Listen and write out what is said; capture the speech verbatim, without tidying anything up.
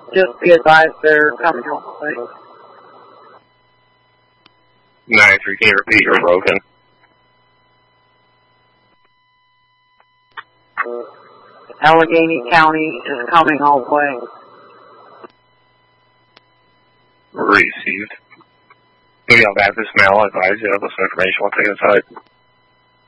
Just be advised they're coming all the way. ninety-three, can you repeat? You're broken. Allegheny County is coming all the way. Received. Maybe I'll back this mail. I'll advise you of this information. We'll take it aside.